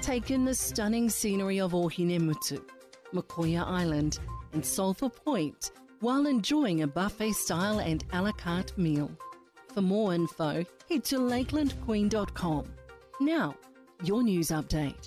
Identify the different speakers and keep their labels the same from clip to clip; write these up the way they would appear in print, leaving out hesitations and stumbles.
Speaker 1: Take in the stunning scenery of Ohinemutu, Makoia Island and Sulphur Point while enjoying a buffet-style and a la carte meal. For more info, head to lakelandqueen.com. Now, your news update.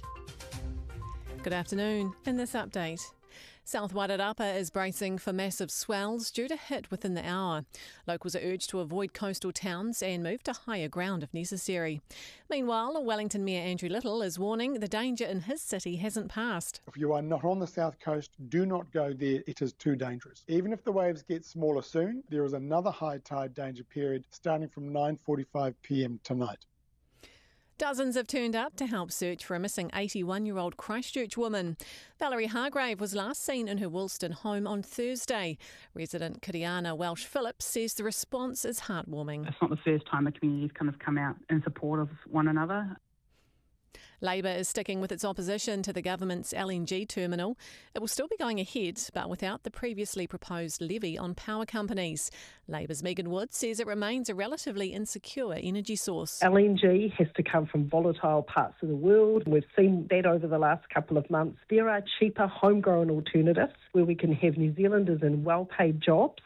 Speaker 2: Good afternoon. In this update, South Wairarapa is bracing for massive swells due to hit within the hour. Locals are urged to avoid coastal towns and move to higher ground if necessary. Meanwhile, Wellington Mayor Andrew Little is warning the danger in his city hasn't passed.
Speaker 3: If you are not on the south coast, do not go there. It is too dangerous. Even if the waves get smaller soon, there is another high tide danger period starting from 9:45 p.m. tonight.
Speaker 2: Dozens have turned up to help search for a missing 81-year-old Christchurch woman. Valerie Hargrave was last seen in her Woolston home on Thursday. Resident Kiriana Welsh Phillips says the response is heartwarming.
Speaker 4: It's not the first time the community's kind of come out in support of one another.
Speaker 2: Labor is sticking with its opposition to the government's LNG terminal. It will still be going ahead, but without the previously proposed levy on power companies. Labor's Megan Wood says it remains a relatively insecure energy source.
Speaker 5: LNG has to come from volatile parts of the world. We've seen that over the last couple of months. There are cheaper homegrown alternatives where we can have New Zealanders in well-paid jobs.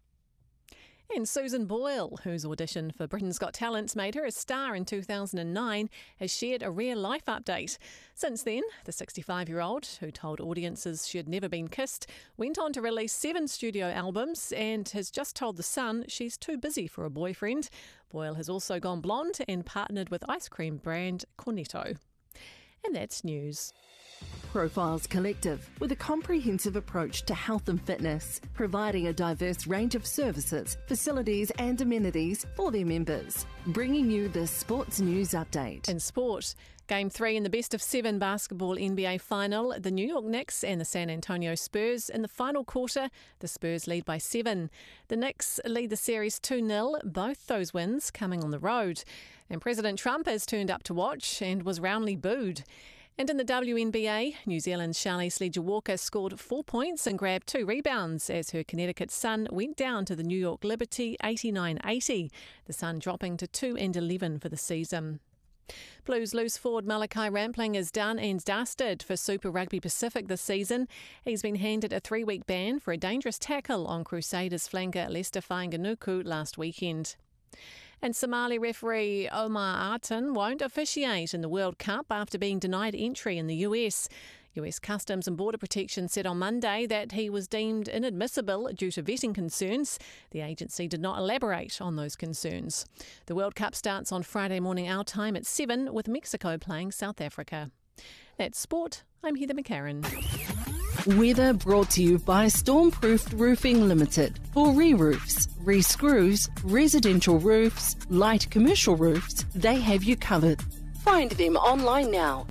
Speaker 2: And Susan Boyle, whose audition for Britain's Got Talent made her a star in 2009, has shared a real life update. Since then, the 65-year-old, who told audiences she had never been kissed, went on to release 7 studio albums and has just told The Sun she's too busy for a boyfriend. Boyle has also gone blonde and partnered with ice cream brand Cornetto. And that's news.
Speaker 1: Profiles Collective, with a comprehensive approach to health and fitness, providing a diverse range of services, facilities and amenities for their members. Bringing you the Sports News Update.
Speaker 2: In sport, Game 3 in the best-of-7 basketball NBA final, the New York Knicks and the San Antonio Spurs. In the final quarter, the Spurs lead by 7. The Knicks lead the series 2-0, both those wins coming on the road. And President Trump has turned up to watch and was roundly booed. And in the WNBA, New Zealand's Charlize Leger-Walker scored 4 points and grabbed 2 rebounds as her Connecticut Sun went down to the New York Liberty 89-80, the Sun dropping to 2-11 for the season. Blues loose forward Malachi Rampling is done and dusted for Super Rugby Pacific this season. He's been handed a 3-week ban for a dangerous tackle on Crusaders flanker Lester Fainga'anuku last weekend. And Somali referee Omar Artan won't officiate in the World Cup after being denied entry in the US. US Customs and Border Protection said on Monday that he was deemed inadmissible due to vetting concerns. The agency did not elaborate on those concerns. The World Cup starts on Friday morning our time at 7 with Mexico playing South Africa. That's sport. I'm Heather McCarran.
Speaker 1: Weather brought to you by Stormproofed Roofing Limited. For re-roofs, re-screws, residential roofs, light commercial roofs, they have you covered. Find them online now.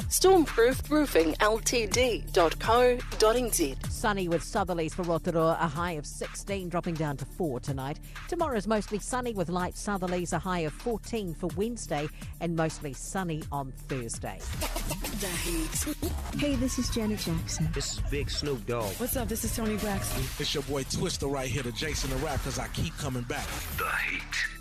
Speaker 1: Stormproofedroofingltd.co.nz.
Speaker 6: Sunny with southerlies for Rotorua, a high of 16, dropping down to 4 tonight. Tomorrow's mostly sunny with light southerlies, a high of 14 for Wednesday, and mostly sunny on Thursday.
Speaker 7: The Heat.
Speaker 8: Hey, this is Janet Jackson.
Speaker 9: This is Big Snoop Dogg.
Speaker 8: What's up? This is Tony Braxton.
Speaker 10: It's your boy Twister right here, the Jason the Rap, because I keep coming back.
Speaker 7: The Heat.